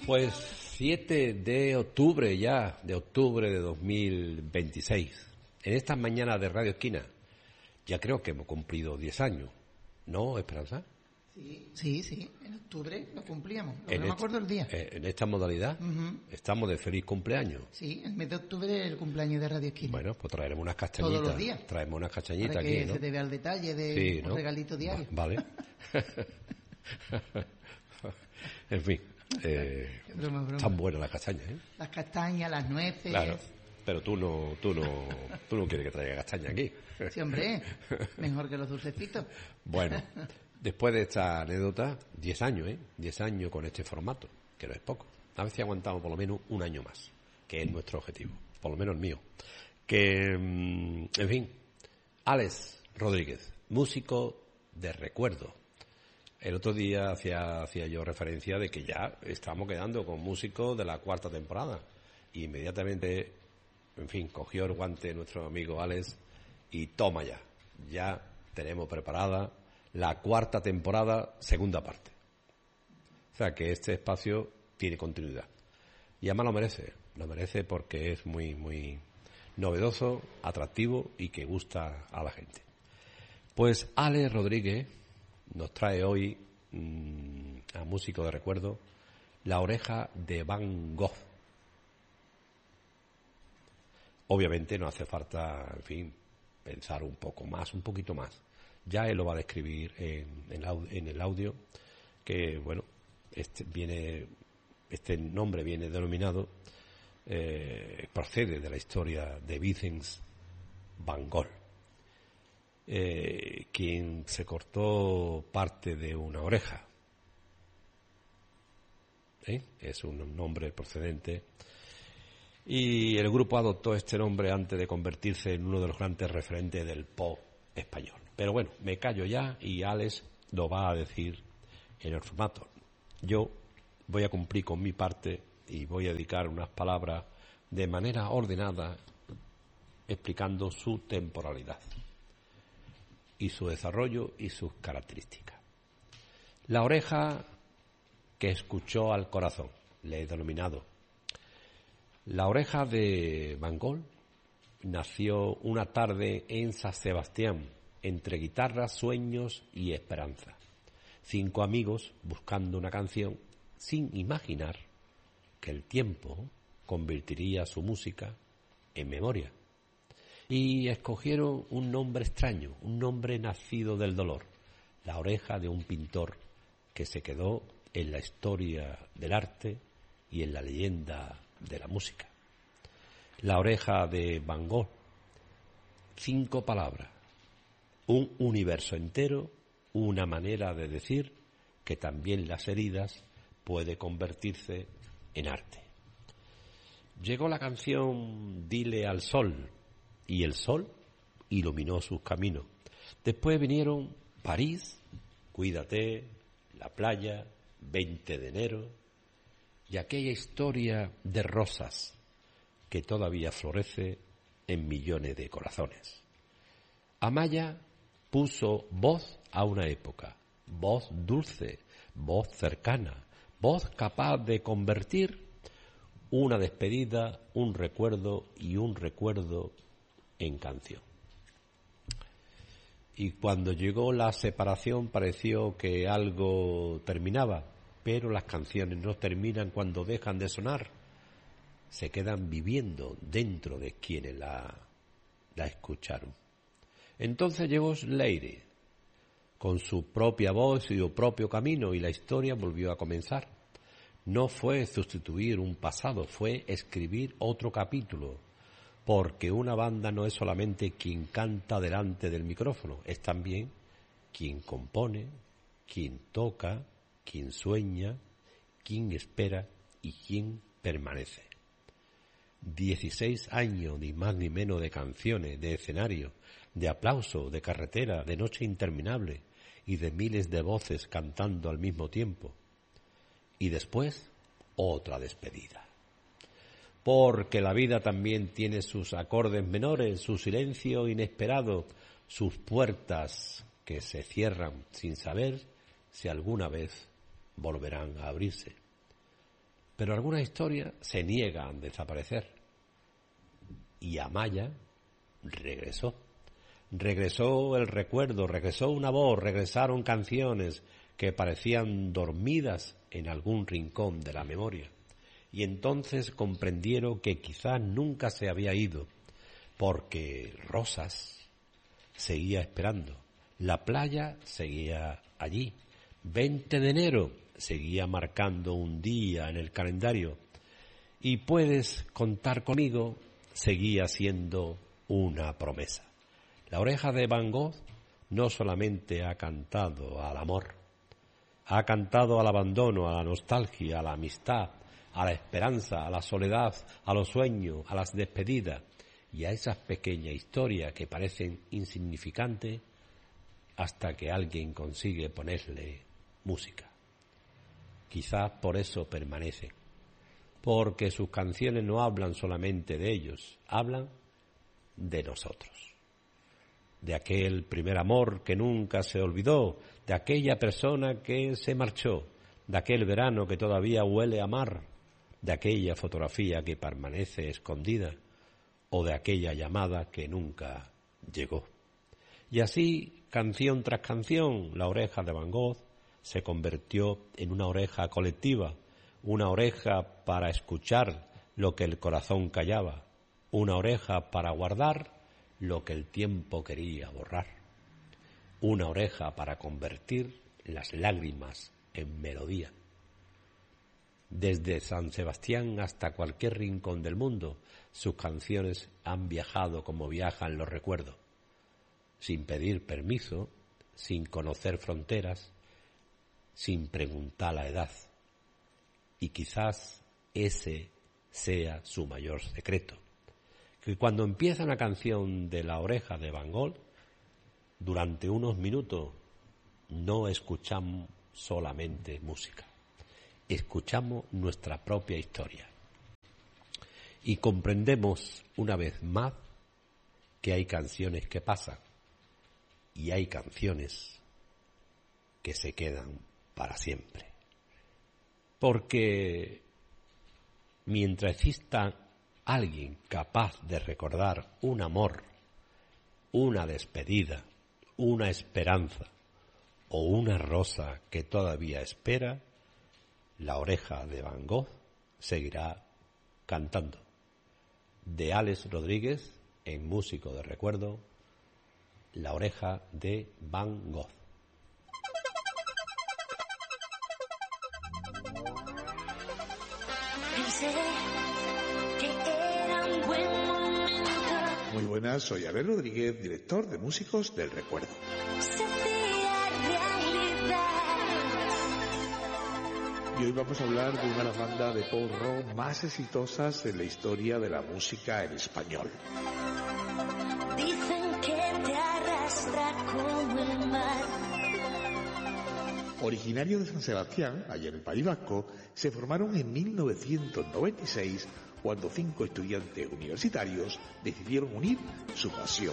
Pues 7 de octubre ya, de octubre de 2026. En estas mañanas de Radio Esquina, ya creo que hemos cumplido 10 años, ¿no, Esperanza? Sí, en octubre lo cumplíamos, no me acuerdo el día. En esta modalidad estamos de feliz cumpleaños. Sí, el mes de octubre es el cumpleaños de Radio Esquina. Bueno, pues traeremos unas castañitas. Todos los días. Traemos unas castañitas para aquí, que ¿no? se te vea el detalle de Sí, un ¿no? regalito diario. Vale. En fin, Broma. están buenas las castañas, ¿eh? Las castañas, las nueces. Claro, pero tú no quieres que traiga castaña aquí. Sí, hombre, mejor que los dulcecitos. Bueno, después de esta anécdota, 10 años, 10 años con este formato, que no es poco. A ver si aguantamos por lo menos un año más, que es nuestro objetivo, por lo menos el mío. En fin, Alex Rodríguez, músico de recuerdo. El otro día hacía yo referencia de que ya estamos quedando con músicos de la 4ª temporada. Y inmediatamente, en fin, cogió el guante nuestro amigo Alex y toma ya. Ya tenemos preparada la 4ª temporada, segunda parte. O sea que este espacio tiene continuidad. Y además lo merece porque es muy, muy novedoso, atractivo y que gusta a la gente. Pues Alex Rodríguez nos trae hoy a músico de recuerdo La oreja de Van Gogh. Obviamente no hace falta, en fin, pensar un poquito más. Ya él lo va a describir en el audio, que bueno, este nombre viene denominado, procede de la historia de Vincent Van Gogh, quien se cortó parte de una oreja. Es un nombre procedente. Y el grupo adoptó este nombre antes de convertirse en uno de los grandes referentes del pop español. Pero bueno, me callo ya y Alex lo va a decir en el formato. Yo voy a cumplir con mi parte y voy a dedicar unas palabras de manera ordenada explicando su temporalidad y su desarrollo y sus características. La oreja que escuchó al corazón, le he denominado. La oreja de Van Gogh nació una tarde en San Sebastián, entre guitarras, sueños y esperanza. 5 amigos buscando una canción sin imaginar que el tiempo convertiría su música en memoria. Y escogieron un nombre extraño, un nombre nacido del dolor, la oreja de un pintor que se quedó en la historia del arte y en la leyenda de la música. La oreja de Van Gogh, 5 palabras, un universo entero, una manera de decir que también las heridas puede convertirse en arte. Llegó la canción Dile al sol, y el sol iluminó sus caminos. Después vinieron París, Cuídate, La playa, 20 de enero, y aquella historia de rosas que todavía florece en millones de corazones. Amaya puso voz a una época, voz dulce, voz cercana, voz capaz de convertir una despedida, un recuerdo y un recuerdo en canción. Y cuando llegó la separación pareció que algo terminaba, pero las canciones no terminan cuando dejan de sonar, se quedan viviendo dentro de quienes la escucharon. Entonces llegó Leire, con su propia voz y su propio camino, y la historia volvió a comenzar. No fue sustituir un pasado, fue escribir otro capítulo, porque una banda no es solamente quien canta delante del micrófono, es también quien compone, quien toca, quien sueña, quien espera y quien permanece. 16 años, ni más ni menos, de canciones, de escenario, de aplauso, de carretera, de noche interminable y de miles de voces cantando al mismo tiempo. Y después, otra despedida. Porque la vida también tiene sus acordes menores, su silencio inesperado, sus puertas que se cierran sin saber si alguna vez volverán a abrirse. Pero algunas historias se niegan a desaparecer. Y Amaya regresó. Regresó el recuerdo, regresó una voz, regresaron canciones que parecían dormidas en algún rincón de la memoria. Y entonces comprendieron que quizás nunca se había ido, porque Rosas seguía esperando, la playa seguía allí, 20 de enero seguía marcando un día en el calendario, y puedes contar conmigo seguía siendo una promesa. La Oreja de Van Gogh no solamente ha cantado al amor, ha cantado al abandono, a la nostalgia, a la amistad, a la esperanza, a la soledad, a los sueños, a las despedidas y a esas pequeñas historias que parecen insignificantes hasta que alguien consigue ponerle música. Quizás por eso permanecen, porque sus canciones no hablan solamente de ellos, hablan de nosotros, de aquel primer amor que nunca se olvidó, de aquella persona que se marchó, de aquel verano que todavía huele a mar, de aquella fotografía que permanece escondida o de aquella llamada que nunca llegó. Y así, canción tras canción, la Oreja de Van Gogh se convirtió en una oreja colectiva, una oreja para escuchar lo que el corazón callaba, una oreja para guardar lo que el tiempo quería borrar, una oreja para convertir las lágrimas en melodía. Desde San Sebastián hasta cualquier rincón del mundo, sus canciones han viajado como viajan los recuerdos, sin pedir permiso, sin conocer fronteras, sin preguntar la edad. Y quizás ese sea su mayor secreto, que cuando empieza una canción de La Oreja de Van Gogh, durante unos minutos no escuchamos solamente música, escuchamos nuestra propia historia y comprendemos una vez más que hay canciones que pasan y hay canciones que se quedan para siempre. Porque mientras exista alguien capaz de recordar un amor, una despedida, una esperanza o una rosa que todavía espera, La Oreja de Van Gogh seguirá cantando. De Alex Rodríguez, en Músico de Recuerdo, La Oreja de Van Gogh. Muy buenas, soy Alex Rodríguez, director de Músicos del Recuerdo. Y hoy vamos a hablar de una de las bandas de pop rock más exitosas en la historia de la música en español. Dicen que te arrastra como el mar. Originario de San Sebastián, allá en el País Vasco, se formaron en 1996 cuando 5 estudiantes universitarios decidieron unir su pasión